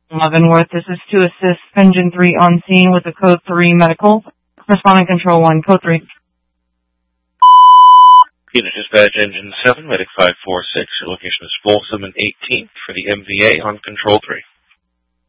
Leavenworth. This is to assist Engine 3 on scene with the Code 3 medical. Responding Control 1, Code 3. Unit Dispatch Engine 7, Medic 546. Your location is Folsom and 18th for the MVA on Control 3.